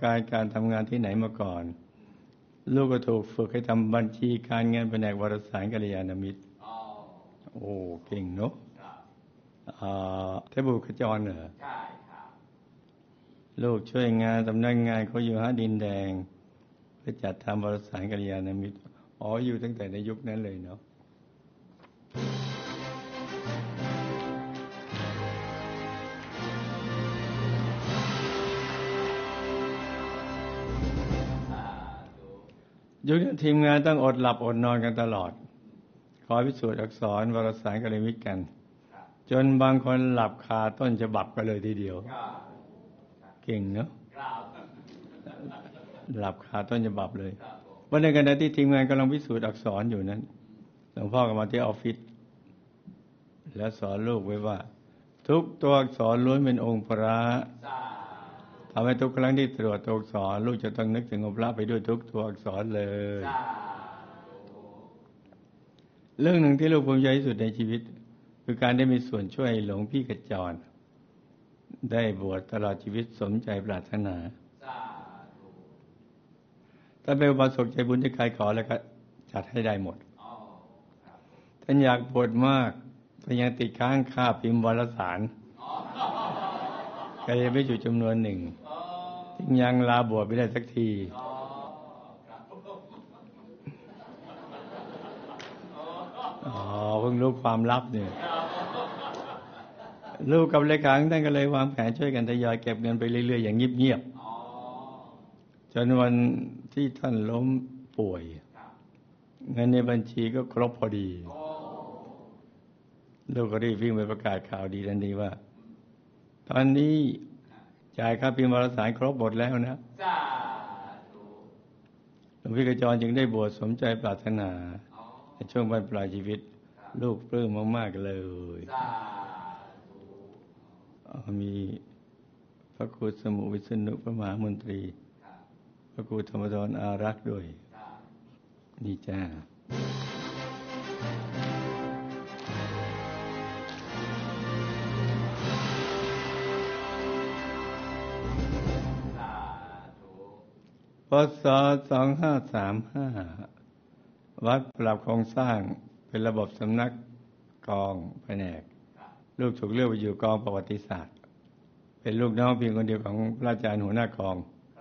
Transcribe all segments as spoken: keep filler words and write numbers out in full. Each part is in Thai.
การการทำงานที่ไหนมาก่อนลูกก็ถูกฝึกให้ทำบัญชีการเงินแผนกวารสารกัลยาณมิตรโอ้เก่งเนาะเทพบุตรขจรเหรอใช่ครับลูกช่วยงานสำนักงานเขาอยู่หาดินแดงเพื่อจัดทำวารสารกัลยาณมิตรอ๋ออยู่ตั้งแต่ในยุคนั้นเลยเนาะยุคนี้ทีมงานต้องอดหลับอดนอนกันตลอดคอยพิสูจน์อักษรวารสารกัลยาณมิตรกันจนบางคนหลับคาต้นฉบับกันเลยทีเดียวเก่งเนาะหลับคาต้นฉบับเลยวันในขณะที่ทีมงานกำลังพิสูจน์อักษรอยู่นั้นหลวงพ่อก็มาที่ออฟฟิศแล้วสอนลูกไว้ว่าทุกตัวอักษรล้วนเป็นองค์พระทำให้ทุกครั้งที่ตรวจตัวอักษรลูกจะต้องนึกถึงองค์พระไปด้วยทุกตัวอักษรเลยเรื่องหนึ่งที่ลูกภูมิใจที่สุดในชีวิตคือการได้มีส่วนช่วยหลวงพี่ขจรได้บวชตลอดชีวิตสมใจปรารถนาถ้าเป็นอุบาสกใจบุญที่ใครขอแล้วก็จัดให้ได้หมดท่านอยากบวชมากแต่ยังติดค้างค่าพิมพ์วารสารก็เลยไม่อยู่จำนวนหนึ่งจึงยังลาบวชไม่ได้สักทีอ๋อเพิ่งรู้ความลับเนี่ยลูกกับเลขาท่านก็เลยวางแผนช่วยกันทยอยเก็บเงินไปเรื่อยๆอย่างเงียบๆจนวันที่ท่านล้มป่วยเงินในบัญชีก็ครบพอดีลูกก็รีบวิ่งไปประกาศข่าวดีทันทีว่าตอนนี้จ่ายค่าพิมพ์วารสารครบหมดแล้วนะหลวงพี่ขจรจึงได้บวชสมใจปรารถนาในช่วงบรรปลายชีวิตลูกปลื้มมากๆเลยมีพระครูสมุวิษณุพระมหามนตรีพระครูธรรมธรอารักษ์ด้วยนี่จ้าพ.ศ. สองพันห้าร้อยสามสิบห้าวัดปรับโครงสร้างเป็นระบบสำนักกองแผนกลูกถูกเลือกไปอยู่กองประวัติศาสตร์เป็นลูกน้องเพียงคนเดียวของพระอาจารย์หัวหน้ากอง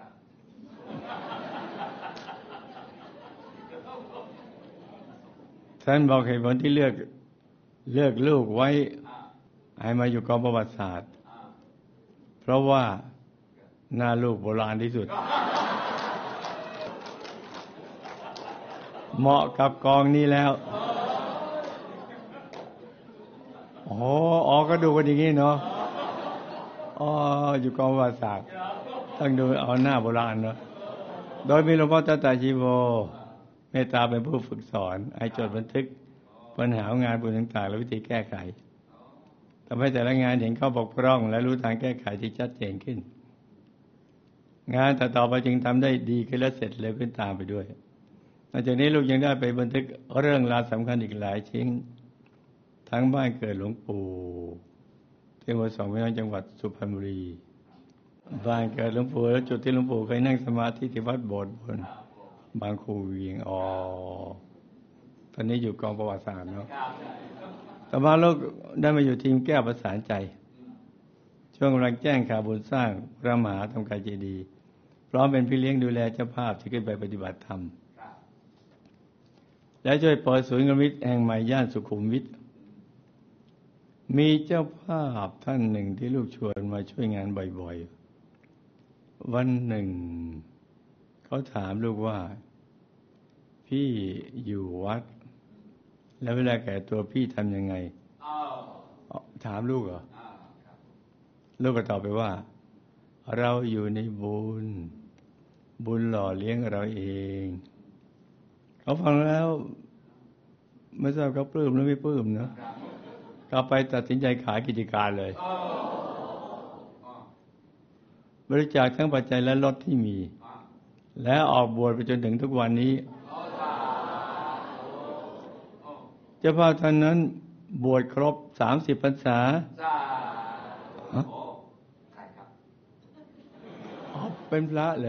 ท่านบอกเหตุผลที่เลือกเลือกลูกไว้ให้มาอยู่กองประวัติศาสตร์เพราะว่าหน้าลูกโบราณที่สุดเหมาะกับกองนี้แล้วโอ้อ๋อก็ดูกันอย่างนี้เนาะอ๋ออยู่กองประวัติศาสตร์ต้องดูเอาหน้าโบราณเนาะโดยมีหลวงพ่อตาตาชีโวเมตตาเป็นผู้ฝึกสอนให้จดบันทึกปัญหางานบุญต่างๆและวิธีแก้ไขทำให้แต่ละงานเห็นข้อบกพร่องและรู้ทางแก้ไขที่ชัดเจนขึ้นงานต่อๆไปจึงทำได้ดีขึ้นและเสร็จเร็วขึ้นตามไปด้วยนอกจากนี้ลูกยังได้ไปบันทึกเรื่องราวสำคัญอีกหลายชิ้นทั้งบ้านเกิดหลวงปู่ที่อำเภอสองพี่น้องจังหวัดสุพรรณบุรีบ้านเกิดหลวงปู่และจุดที่หลวงปู่เคยนั่งสมาธิที่วัดโบสถ์บนบางคูเวียงอ๋อตอนนี้อยู่กองประวัติศาสตร์เนาะต่อมาลูกได้มาอยู่ทีมแก้วประสานใจช่วงกำลังแจ้งข่าวบุญสร้างพระมหาธรรมกายเจดีย์พร้อมเป็นพี่เลี้ยงดูแลเจ้าภาพที่ขึ้นไปปฏิบัติธรรมและช่วยเปิดศูนย์กรรมวิทย์แห่งใหม่ย่านสุขุมวิทมีเจ้าภาพท่านหนึ่งที่ลูกชวนมาช่วยงานบ่อยๆวันหนึ่งเขาถามลูกว่าพี่อยู่วัดแล้วเวลาแก่ตัวพี่ทำยังไงถามลูกเหรอลูกก็ตอบไปว่าเราอยู่ในบุญบุญหล่อเลี้ยงเราเองเขาฟังแล้วไม่ทราบเขาปลื้มหรือไม่ปลื้มเนาะกลับไปตัดสินใจขายกิจการเลยบริจาคทั้งปัจจัยและรถที่มีและออกบวชไปจนถึงทุกวันนี้เจ้าภาพท่านนั้นบวชครบสามสิบพรรษาเป็นพระเหรอ